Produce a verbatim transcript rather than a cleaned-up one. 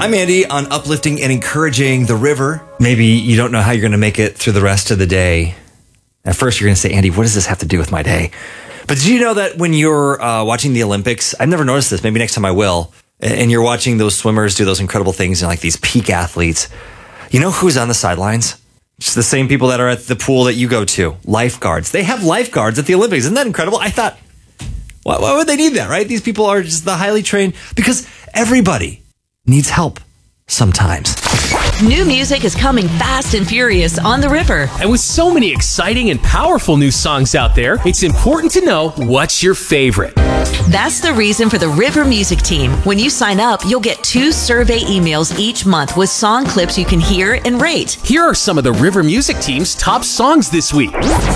I'm Andy on uplifting and encouraging the river. Maybe you don't know how you're going to make it through the rest of the day. At first, you're going to say, Andy, what does this have to do with my day? But did you know that when you're uh, watching the Olympics, I've never noticed this, maybe next time I will, and you're watching those swimmers do those incredible things and like these peak athletes, you know who's on the sidelines? It's the same people that are at the pool that you go to, lifeguards. They have lifeguards at the Olympics. Isn't that incredible? I thought, why, why would they need that, right? These people are just the highly trained, because everybody needs help sometimes. New music is coming fast and furious on the river. And with so many exciting and powerful new songs out there, it's important to know what's your favorite. That's the reason for the River Music Team. When you sign up, you'll get two survey emails each month with song clips you can hear and rate. Here are some of the River Music Team's top songs this week.